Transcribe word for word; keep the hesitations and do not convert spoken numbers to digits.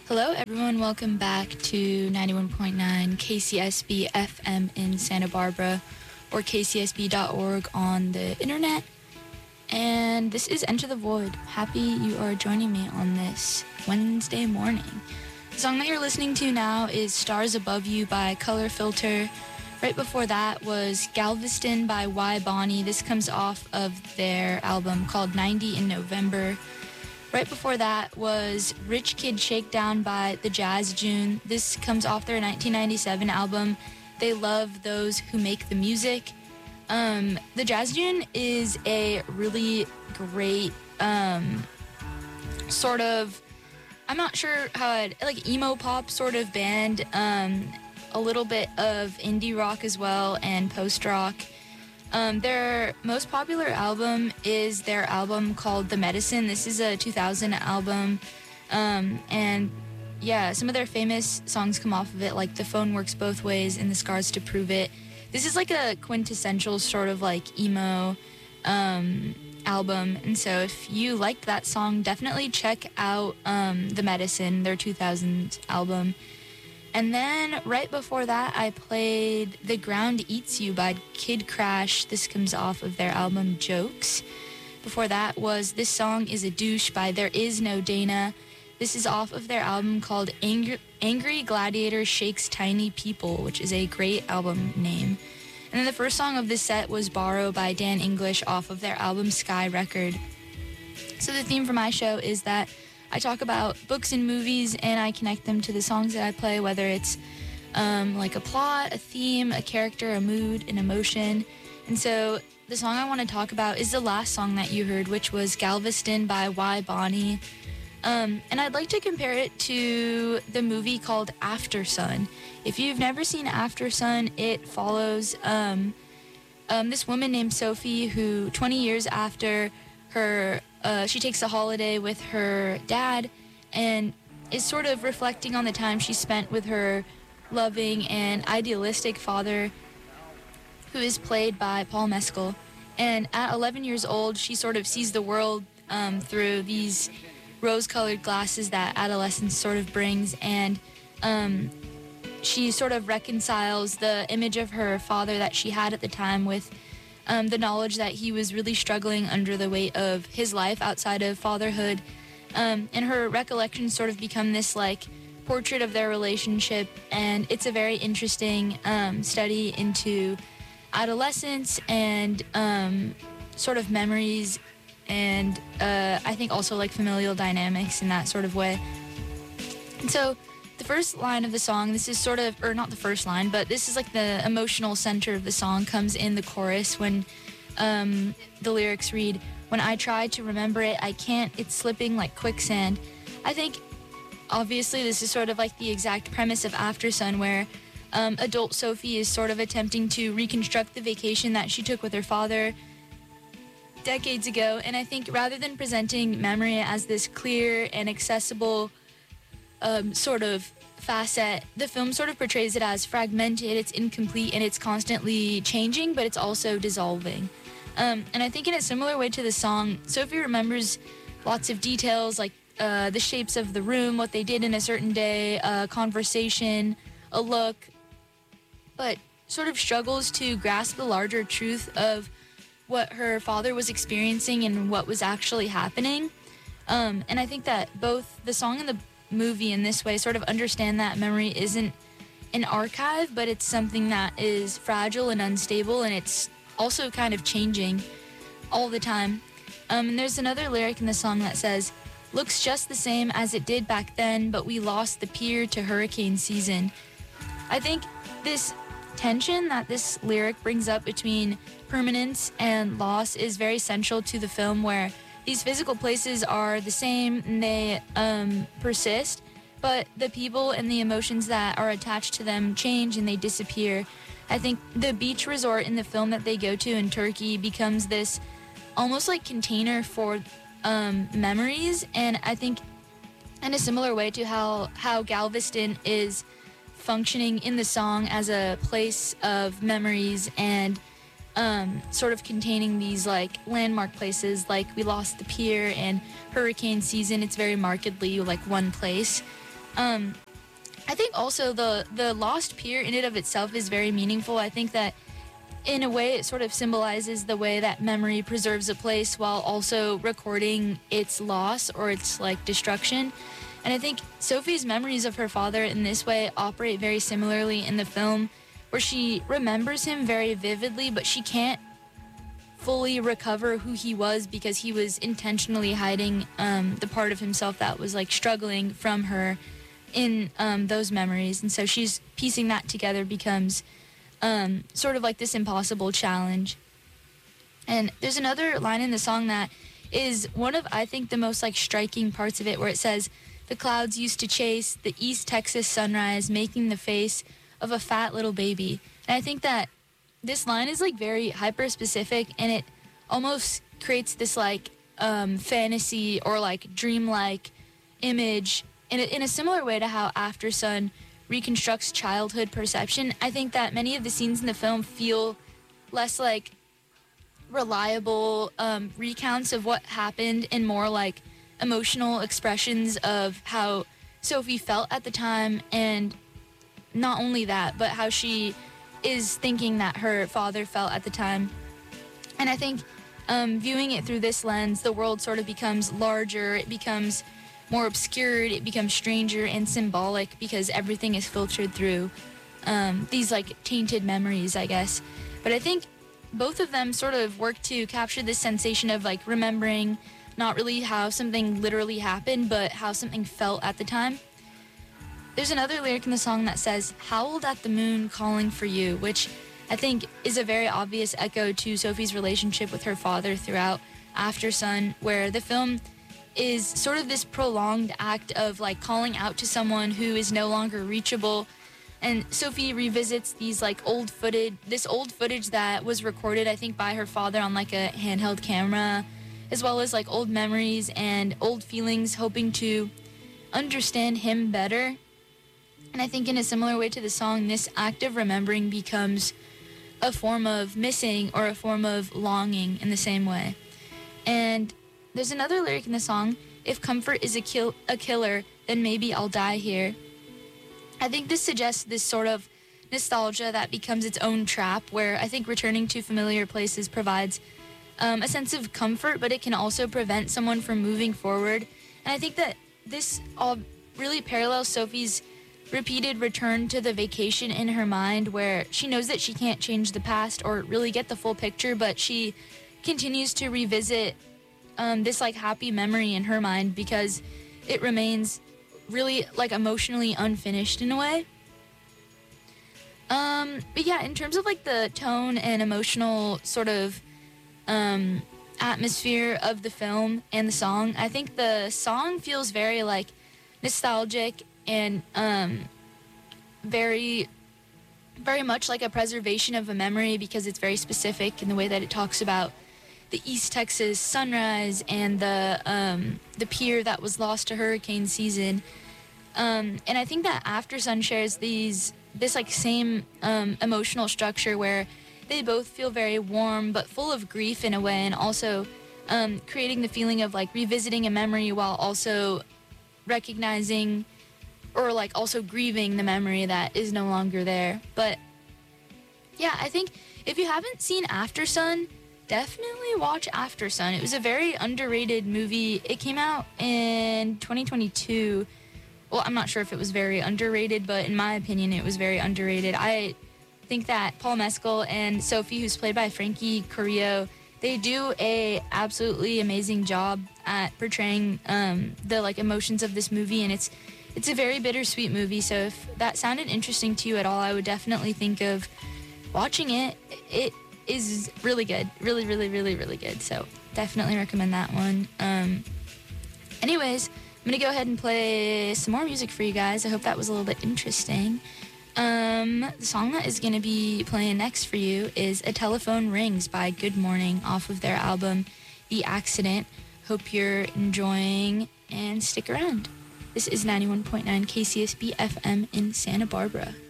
Hello, everyone. Welcome back to ninety-one point nine K C S B F M in Santa Barbara, or k c s b dot org on the internet. And this is Enter the Void. Happy you are joining me on this Wednesday morning. The song that you're listening to now is Stars Above You by Color Filter. Right before that was Galveston by Y Bonnie. This comes off of their album called ninety in November. Right before that was Rich Kid Shakedown by The Jazz June. This comes off their nineteen ninety-seven album, They Love Those Who Make the Music. Um, the Jazz June is a really great um, sort of, I'm not sure how I'd, like emo pop sort of band, um, a little bit of indie rock as well and post-rock. Um, their most popular album is their album called The Medicine. This is a two thousand album, um, and yeah, some of their famous songs come off of it, like The Phone Works Both Ways and The Scars to Prove It. This is like a quintessential sort of like emo um, album, and so if you liked that song, definitely check out um, The Medicine, their two thousand album. And then right before that, I played The Ground Eats You by Kid Crash. This comes off of their album Jokes. Before that was This Song Is a Douche by There Is No Dana. This is off of their album called Angry, Angry Gladiator Shakes Tiny People, which is a great album name. And then the first song of this set was Borrow by Dan English off of their album Sky Record. So the theme for my show is that I talk about books and movies, and I connect them to the songs that I play, whether it's um, like a plot, a theme, a character, a mood, an emotion. And so the song I want to talk about is the last song that you heard, which was Galveston by Y Bonnie. Um, and I'd like to compare it to the movie called After Sun. If you've never seen After Sun, it follows um, um, this woman named Sophie who twenty years after her Uh, she takes a holiday with her dad and is sort of reflecting on the time she spent with her loving and idealistic father, who is played by Paul Mescal. And at eleven years old, she sort of sees the world um, through these rose-colored glasses that adolescence sort of brings, and um, she sort of reconciles the image of her father that she had at the time with Um, the knowledge that he was really struggling under the weight of his life outside of fatherhood. Um, and her recollections sort of become this like portrait of their relationship, and it's a very interesting um, study into adolescence and um, sort of memories, and uh, I think also like familial dynamics in that sort of way. And so the first line of the song, this is sort of, or not the first line, but this is like the emotional center of the song, comes in the chorus when um, the lyrics read, "When I try to remember it, I can't, it's slipping like quicksand." I think, obviously, this is sort of like the exact premise of After Sun, where um, adult Sophie is sort of attempting to reconstruct the vacation that she took with her father decades ago. And I think rather than presenting memory as this clear and accessible Um, sort of facet, the film sort of portrays it as fragmented, it's incomplete, and it's constantly changing, but it's also dissolving. Um, and I think in a similar way to the song, Sophie remembers lots of details, like uh, the shapes of the room, what they did in a certain day, a conversation, a look, but sort of struggles to grasp the larger truth of what her father was experiencing and what was actually happening. Um, and I think that both the song and the movie in this way sort of understand that memory isn't an archive, but it's something that is fragile and unstable, and it's also kind of changing all the time. Um, and there's another lyric in the song that says, "Looks just the same as it did back then, but we lost the pier to hurricane season." I think this tension that this lyric brings up between permanence and loss is very central to the film, where these physical places are the same and they um, persist, but the people and the emotions that are attached to them change and they disappear. I think the beach resort in the film that they go to in Turkey becomes this almost like container for um, memories, and I think in a similar way to how, how Galveston is functioning in the song as a place of memories and Um, sort of containing these like landmark places, like we lost the pier and hurricane season. It's very markedly like one place. Um, I think also the, the lost pier in and of itself is very meaningful. I think that in a way it sort of symbolizes the way that memory preserves a place while also recording its loss or its like destruction. And I think Sophie's memories of her father in this way operate very similarly in the film, where she remembers him very vividly, but she can't fully recover who he was because he was intentionally hiding um, the part of himself that was like struggling from her in um, those memories. And so she's piecing that together becomes um, sort of like this impossible challenge. And there's another line in the song that is one of, I think, the most like striking parts of it, where it says, "The clouds used to chase the East Texas sunrise, making the face of a fat little baby." And I think that this line is like very hyper specific, and it almost creates this like um, fantasy or like dreamlike image in a, in a similar way to how After Sun reconstructs childhood perception. I think that many of the scenes in the film feel less like reliable um, recounts of what happened and more like emotional expressions of how Sophie felt at the time, and not only that, but how she is thinking that her father felt at the time. And I think um, viewing it through this lens, the world sort of becomes larger, it becomes more obscured, it becomes stranger and symbolic because everything is filtered through um, these like tainted memories, I guess. But I think both of them sort of work to capture this sensation of like remembering not really how something literally happened, but how something felt at the time. There's another lyric in the song that says, "Howled at the moon calling for you," which I think is a very obvious echo to Sophie's relationship with her father throughout After Sun, where the film is sort of this prolonged act of like calling out to someone who is no longer reachable. And Sophie revisits these like old footage, this old footage that was recorded, I think, by her father on like a handheld camera, as well as like old memories and old feelings, hoping to understand him better. And I think in a similar way to the song, this act of remembering becomes a form of missing or a form of longing in the same way. And there's another lyric in the song, "If comfort is a, kill- a killer, then maybe I'll die here." I think this suggests this sort of nostalgia that becomes its own trap, where I think returning to familiar places provides um, a sense of comfort, but it can also prevent someone from moving forward. And I think that this all really parallels Sophie's repeated return to the vacation in her mind, where she knows that she can't change the past or really get the full picture, but she continues to revisit um, this like happy memory in her mind because it remains really like emotionally unfinished in a way. Um, but yeah, in terms of like the tone and emotional sort of um, atmosphere of the film and the song, I think the song feels very like nostalgic and um, very, very much like a preservation of a memory because it's very specific in the way that it talks about the East Texas sunrise and the um, the pier that was lost to hurricane season. Um, and I think that After Sun shares these this like same um, emotional structure where they both feel very warm but full of grief in a way, and also um, creating the feeling of like revisiting a memory while also recognizing or like also grieving the memory that is no longer there. But yeah, I think if you haven't seen After Sun, definitely watch After Sun. It was a very underrated movie. It came out in twenty twenty-two. Well, I'm not sure if it was very underrated, but in my opinion, it was very underrated. I think that Paul Mescal and Sophie, who's played by Frankie Carrillo, they do a absolutely amazing job at portraying um, the like emotions of this movie, and it's it's a very bittersweet movie. So if that sounded interesting to you at all, I would definitely think of watching it. It is really good, really, really, really, really good. So definitely recommend that one. Um, anyways, I'm gonna go ahead and play some more music for you guys. I hope that was a little bit interesting. Um, the song that is gonna be playing next for you is "A Telephone Rings" by Good Morning off of their album The Accident. Hope you're enjoying and stick around. This is ninety-one point nine K C S B F M in Santa Barbara.